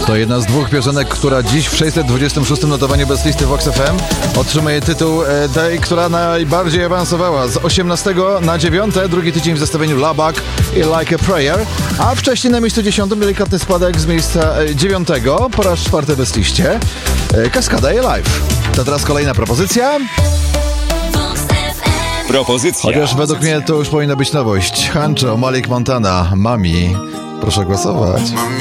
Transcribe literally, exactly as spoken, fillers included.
To jedna z dwóch piosenek, która dziś w sześćset dwudziestym szóstym notowaniu bez listy Vox F M otrzymuje tytuł tej, która najbardziej awansowała z osiemnastego na dziewiąte, drugi tydzień w zestawieniu Labak i Like a Prayer, a wcześniej na miejscu dziesiątym delikatny spadek z miejsca dziewiątego po raz czwarty bez liście Kaskada i Live. To teraz kolejna propozycja. Propozycja. Chociaż według mnie to już powinna być nowość. Hancho, Malik Montana, Mami. Proszę głosować.